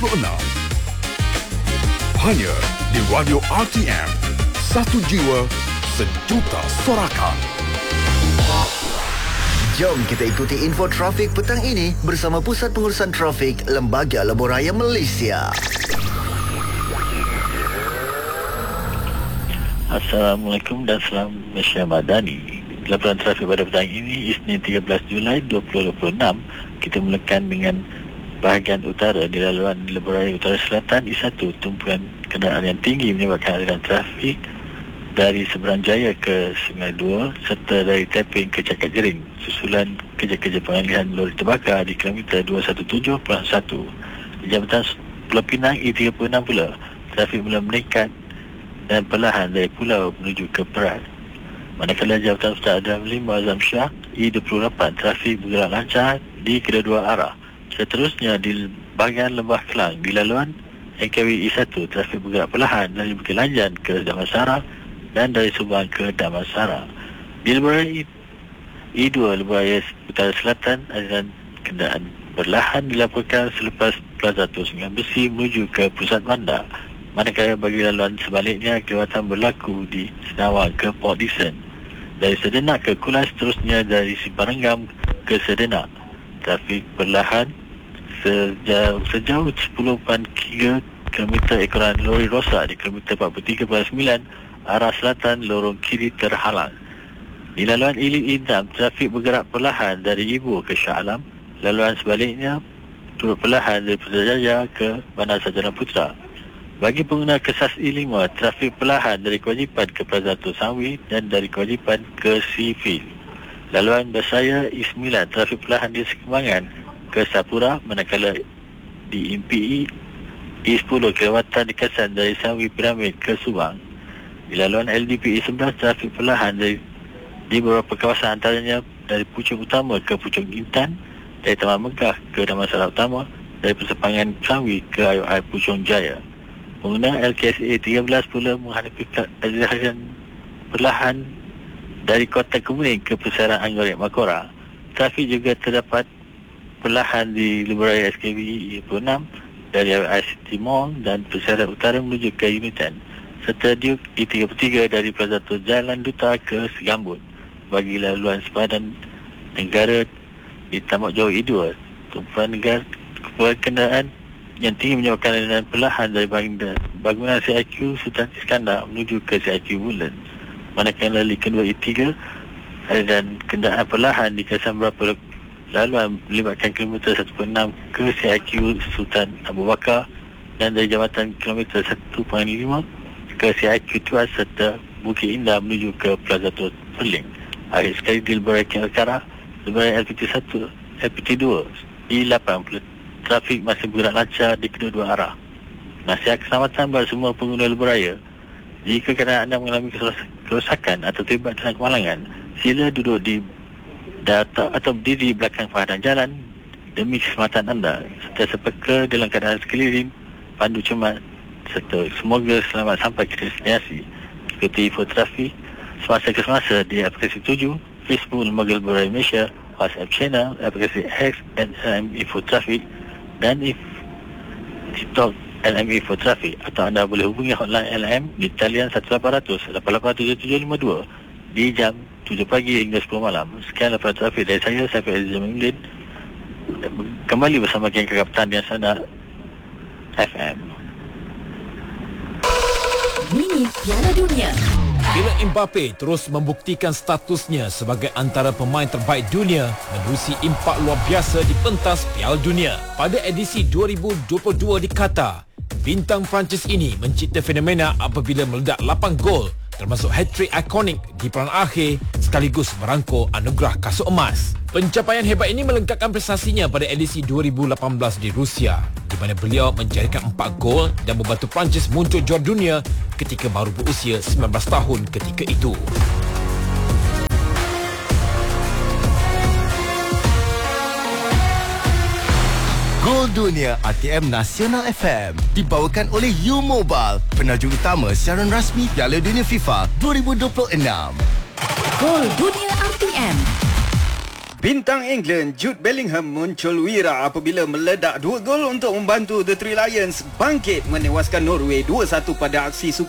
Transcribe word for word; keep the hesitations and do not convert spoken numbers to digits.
enam. Hanya di Radio R T M. Satu jiwa, sejuta sorakan. Jom kita ikuti info trafik petang ini bersama Pusat Pengurusan Trafik Lembaga Lebuh Raya Malaysia. Assalamualaikum dan salam Malaysia Madani. Laporan trafik pada petang ini, Isnin tiga belas Julai dua ribu dua puluh enam, kita mulakan dengan bahagian utara di laluan Lebuh Raya Utara Selatan I satu. Tumpuan kenderaan yang tinggi menyebabkan aliran trafik dari Seberang Jaya ke Sungai Dua serta dari Tapping ke Cakap Jering. Susulan kerja-kerja pengalihan lori terbakar di kilometer dua satu tujuh titik satu. Di Jambatan Pulau Pinang I tiga puluh enam pula, trafik mula meningkat dan perlahan dari pulau menuju ke Perak. Manakala Jambatan Ustaz Adam Lim Muazzam Shah I dua puluh lapan, trafik bergerak lancar di kedua-dua arah. Seterusnya di bahagian Lembah Kelang di laluan N K W I satu, trafik bergerak perlahan dari Bukit Lanjan ke Damansara dan dari Subang ke Damansara. Di Lebuh Raya I dua Lebuh Raya Utara Selatan, aliran kenderaan perlahan dilaporkan selepas Plaza Tua Sungai Besi menuju ke pusat bandar. Manakala bagi laluan sebaliknya, kelewatan berlaku di Senawang ke Port Dickson. Dari Sedenak ke Kulas, seterusnya dari Simpang Renggam ke Sedenak, trafik perlahan sejauh, sejauh sepuluh perpuluhan tiga kilometer ekoran lori rosak di kilometer empat puluh tiga perpuluhan sembilan arah selatan, lorong kiri terhalang. Di laluan Ili Indam, trafik bergerak perlahan dari Ibu ke Shah Alam. Laluan sebaliknya turut perlahan dari Putrajaya ke Bandar Sarjana Putra. Bagi pengguna Kesas I lima, trafik perlahan dari Kewajipan ke Plaza Tun Sangwi dan dari Kewajipan ke Seafield. Laluan Besaya I sembilan, trafik perlahan di Sekembangan ke Sapura, manakala di M P E I sepuluh, kelewatan dikesan dari Sangwi Piramid ke Subang. Di laluan L D P I sebelas, trafik perlahan dari di beberapa kawasan, antaranya dari Puchong Utama ke Puchong Intan, dari Taman Megah ke Damansara Utama, dari Persimpangan Sangwi ke I O I Puchong Jaya. Pengguna L K S A tiga belas pula menghadapi aliran perlahan dari Kota Kemuning ke Pusaran Anggoret Makora. Trafik juga terdapat perlahan di Lebuh Raya S K B I dua puluh enam dari I O I City Mall dan Pusaran Utara menuju ke Unitan, serta Duke I tiga puluh tiga dari Plaza Tun Jalan Duta ke Segambut. Bagi laluan sepadan negara di Tamak Jauh I dua, tumpuan negara kenderaan yang tinggi menyebabkan aliran perlahan dari bangunan C I Q Sultan Iskandar menuju ke C I Q Woodland. Manakala di kedua I tiga, aliran kenderaan perlahan di kawasan beberapa laluan melibatkan kilometer satu perpuluhan enam ke C I Q Sultan Abu Bakar dan dari jambatan kilometer satu perpuluhan lima ke C I Q Tuas serta Bukit Indah menuju ke Plaza Tua Perling. Akhir sekali di Lebuh Raya King Alkara, Lebuh Raya L P T satu, L P T dua, I lapan, trafik masih bergerak lancar di kedua-dua arah. Nasihat keselamatan bagi semua pengguna Lebuh Raya: jika kenderaan anda mengalami kerosakan atau terlibat dalam kemalangan, sila duduk di data atau berdiri di belakang pahadan jalan demi keselamatan anda, serta sepeka dalam keadaan sekeliling pandu cermat, serta semoga selamat sampai ke destinasi. Ikuti info trafik semasa ke semasa di aplikasi tujuh, Facebook Lembaga Lebuh Raya Malaysia, WhatsApp channel, aplikasi X dan L M Info Trafik, dan if, TikTok L M Info Trafik, atau anda boleh hubungi hotline L M di talian satu lapan kosong kosong lapan lapan tujuh tujuh lima dua di jam tujuh pagi hingga sepuluh malam. Sekian laporan trafik dari saya, Saiful Aziz Jamilin, kembali bersama geng Kapten yang sana F M. Mini Piala Dunia. Kylian Mbappe terus membuktikan statusnya sebagai antara pemain terbaik dunia menerusi impak luar biasa di pentas Piala Dunia. Pada edisi dua ribu dua puluh dua di Qatar, bintang Perancis ini mencipta fenomena apabila meledak lapan gol, termasuk hat-trick ikonik di peranan akhir sekaligus merangkul anugerah kasut emas. Pencapaian hebat ini melengkapkan prestasinya pada edisi dua ribu lapan belas di Rusia, di mana beliau menjadikan empat gol dan membantu Perancis muncul juara dunia ketika baru berusia sembilan belas tahun ketika itu. Gol Dunia R T M Nasional F M dibawakan oleh U Mobile, penajuk utama siaran rasmi Piala Dunia FIFA dua ribu dua puluh enam. Gol Dunia R T M. Bintang England Jude Bellingham muncul wira apabila meledak dua gol untuk membantu The Three Lions bangkit menewaskan Norway dua satu pada aksi Super